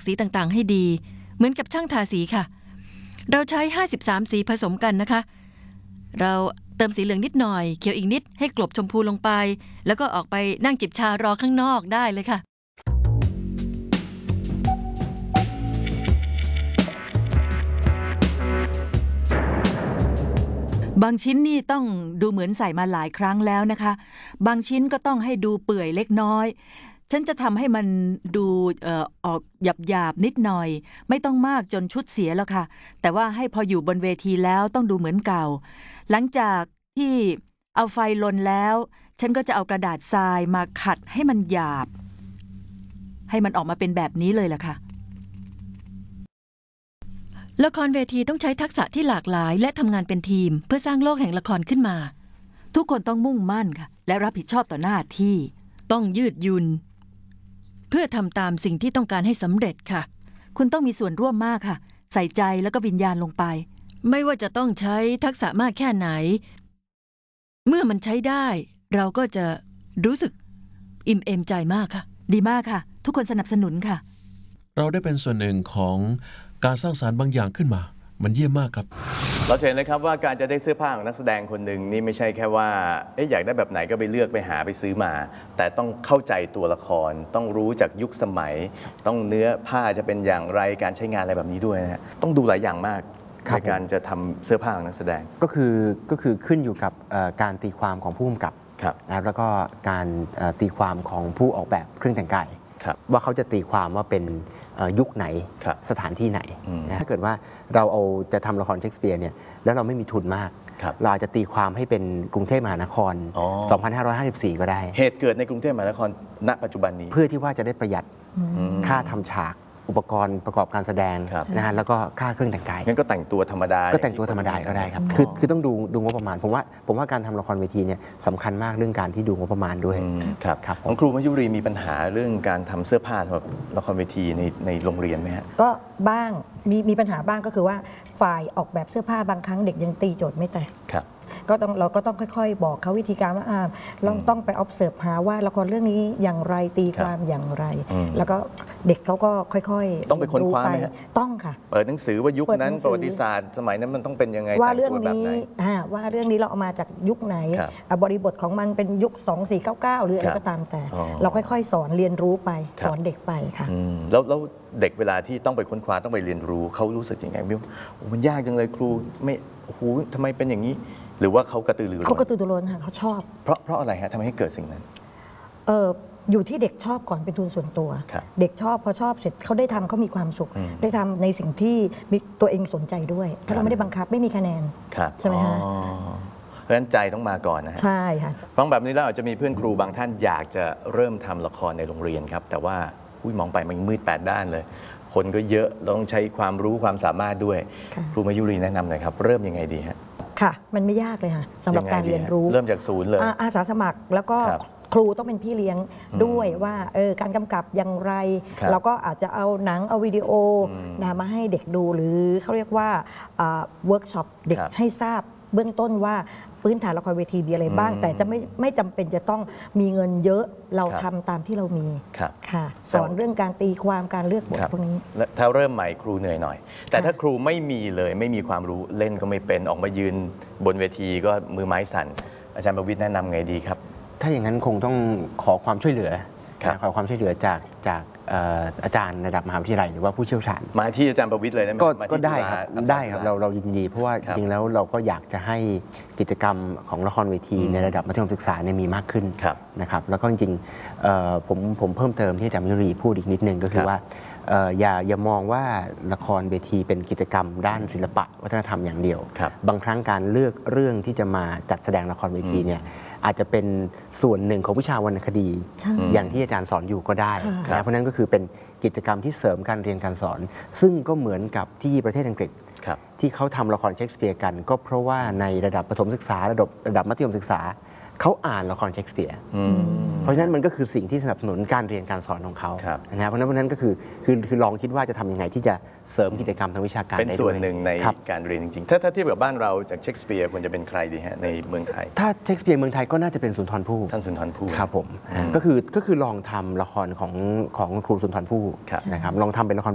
สีต่างๆให้ดีเหมือนกับช่างทาสีค่ะเราใช้53สีผสมกันนะคะเราเติมสีเหลืองนิดหน่อยเขียวอีกนิดให้กลบชมพูลงไปแล้วก็ออกไปนั่งจิบชารอข้างนอกได้เลยค่ะบางชิ้นนี่ต้องดูเหมือนใส่มาหลายครั้งแล้วนะคะบางชิ้นก็ต้องให้ดูเปื่อยเล็กน้อยฉันจะทำให้มันดูออกหยาบๆนิดหน่อยไม่ต้องมากจนชุดเสียแล้วค่ะแต่ว่าให้พออยู่บนเวทีแล้วต้องดูเหมือนเก่าหลังจากที่เอาไฟลนแล้วฉันก็จะเอากระดาษทรายมาขัดให้มันหยาบให้มันออกมาเป็นแบบนี้เลยล่ะค่ะละครเวทีต้องใช้ทักษะที่หลากหลายและทำงานเป็นทีมเพื่อสร้างโลกแห่งละครขึ้นมาทุกคนต้องมุ่งมั่นค่ะและรับผิดชอบต่อหน้าที่ต้องยืดหยุ่นเพื่อทำตามสิ่งที่ต้องการให้สำเร็จค่ะคุณต้องมีส่วนร่วมมากค่ะใส่ใจแล้วก็วิญญาณลงไปไม่ว่าจะต้องใช้ทักษะมากแค่ไหนเมื่อมันใช้ได้เราก็จะรู้สึกอิ่มเอมใจมากค่ะดีมากค่ะทุกคนสนับสนุนค่ะเราได้เป็นส่วนหนึ่งของการสร้างสรรค์บางอย่างขึ้นมามันเยี่ยมมากครับเราเห็นเลยครับว่าการจะได้เสื้อผ้าของนักแสดงคนหนึ่งนี่ไม่ใช่แค่ว่าอยากได้แบบไหนก็ไปเลือกไปหาไปซื้อมาแต่ต้องเข้าใจตัวละครต้องรู้จากยุคสมัยต้องเนื้อผ้าจะเป็นอย่างไรการใช้งานอะไรแบบนี้ด้วยนะฮะต้องดูหลายอย่างมากในการจะทำเสื้อผ้าของนักแสดงก็คือขึ้นอยู่กับการตีความของผู้กำกับนะครับแล้วก็การตีความของผู้ออกแบบเครื่องแต่งกายว่าเขาจะตีความว่าเป็นยุคไหนสถานที่ไหนถ้าเกิดว่าเราจะทำละครเชคสเปียร์เนี่ยแล้วเราไม่มีทุนมากเราอาจจะตีความให้เป็นกรุงเทพมหานคร 2554 ก็ได้เหตุเกิดในกรุงเทพมหานครณปัจจุบันนี้เพื่อที่ว่าจะได้ประหยัดค่าทำฉากอุปกรณ์ประกอบการแสดงนะฮะแล้วก็ค่าเครื่องแต่งกายงั้นก็แต่งตัวธรรมดาก็แต่งตัวธรรมดาก็ได้ครับคือต้องดูงบประมาณผมว่าการทำละครเวทีเนี่ยสำคัญมากเรื่องการที่ดูงบประมาณด้วยครับของครูมยุรีมีปัญหาเรื่องการทำเสื้อผ้าสำหรับละครเวทีในโรงเรียนไหมฮะก็บ้างมีปัญหาบ้างก็คือว่าฝ่ายออกแบบเสื้อผ้าบางครั้งเด็กยังตีโจทย์ไม่แตกเราก็ต้องค่อยๆบอกเขาวิธีการว่าเราต้องไป observe หาว่าละครเรื่องนี้อย่างไรตีความอย่างไรแล้วก็เด็กเขาก็ค่อยๆต้องไปค้นคว้าไหมฮะต้องค่ะเปิดหนังสือว่ายุคนั้นประวัติศาสตร์สมัยนั้นมันต้องเป็นยังไงว่าเรื่องนี้ว่าเรื่องนี้เราเอามาจากยุคไหนบริบทของมันเป็นยุค 2499 หรืออะไรก็ตามแต่เราค่อยๆสอนเรียนรู้ไปสอนเด็กไปค่ะแล้วเด็กเวลาที่ต้องไปค้นคว้าต้องไปเรียนรู้เขารู้สึกยังไงมันยากจังเลยครูไม่โอ้โหทำไมเป็นอย่างนี้หรือว่าเขากระตือรือร้นเขากระตือรือร้นค่ะเขาชอบเพราะอะไรฮะทำให้เกิดสิ่งนั้นอยู่ที่เด็กชอบก่อนเป็นทุนส่วนตัวเด็กชอบพอชอบเสร็จเขาได้ทำเขามีความสุขได้ทำในสิ่งที่ตัวเองสนใจด้วยถ้าเราไม่ได้บังคับไม่มีคะแนนใช่ไหมคะเพราะฉะนั้นใจต้องมาก่อนนะฮะใช่ค่ะฟังแบบนี้แล้วอาจจะมีเพื่อนครูบางท่านอยากจะเริ่มทำละครในโรงเรียนครับแต่ว่ามองไปมันมืด8 ด้านเลยคนก็เยอะต้องใช้ความรู้ความสามารถด้วยครูมายุรีแนะนำหน่อยครับเริ่มยังไงดีฮะค่ะมันไม่ยากเลยค่ะสำหรับการเรียนรู้เริ่มจากศูนย์เลยอาสาสมัครแล้วก็ครูต้องเป็นพี่เลี้ยงด้วยว่าการกำกับอย่างไรเราก็อาจจะเอาหนังเอาวิดีโอมาให้เด็กดูหรือเขาเรียกว่าเวิร์กช็อปเด็กให้ทราบเบื้องต้นว่าพื้นฐานละครเวทีมีอะไรบ้างแต่จะไม่จำเป็นจะต้องมีเงินเยอะเราทำตามที่เรามีค่ะสอนเรื่องการตีความการเลือกบทพวกนี้ถ้าเริ่มใหม่ครูเหนื่อยหน่อยแต่ถ้าครูไม่มีเลยไม่มีความรู้เล่นก็ไม่เป็นออกมายืนบนเวทีก็มือไม้สั่นอาจารย์ประวิตรแนะนำไงดีครับถ้าอย่างนั้นคงต้องขอความช่วยเหลือจากอาจารย์ระดับมหาวิทยาลัยหรือว่าผู้เชี่ยวชาญมาที่อาจารย์ประวิตรเลยนะก็ได้ครับเรายินดีเพราะว่าจริงๆแล้วเราก็อยากจะให้กิจกรรมของละครเวทีในระดับมัธยมศึกษามีมากขึ้นนะครับแล้วก็จริงๆผมเพิ่มเติมที่อาจารย์มยุรีพูดอีกนิดนึงก็คือว่าอย่ามองว่าละครเวทีเป็นกิจกรรมด้านศิลปะวัฒนธรรมอย่างเดียวบางครั้งการเลือกเรื่องที่จะมาจัดแสดงละครเวทีเนี่ยอาจจะเป็นส่วนหนึ่งของวิชาวรรณคดีอย่างที่อาจารย์สอนอยู่ก็ได้นะเพราะนั้นก็คือเป็นกิจกรรมที่เสริมการเรียนการสอนซึ่งก็เหมือนกับที่ประเทศอังกฤษที่เขาทำละครเชคสเปียร์กันก็เพราะว่าในระดับประถมศึกษาระดับมัธยมศึกษาเขาอ่านละครเชคสเปียร์เพราะฉะนั้นมันก็คือสิ่งที่สนับสนุนการเรียนการสอนของเขาเพราะฉะนั้นก็คือลองคิดว่าจะทำยังไงที่จะเสริมกิจกรรมทางวิชาการเป็นส่วนหนึ่งในการเรียนจริงๆถ้าเทียบกับบ้านเราจากเชคสเปียร์ควรจะเป็นใครดีฮะในเมืองไทยถ้าเชคสเปียร์เมืองไทยก็น่าจะเป็นสุนทรภู่ท่านสุนทรภู่ครับผมก็คือลองทำละครของครูสุนทรภู่นะครับลองทำเป็นละคร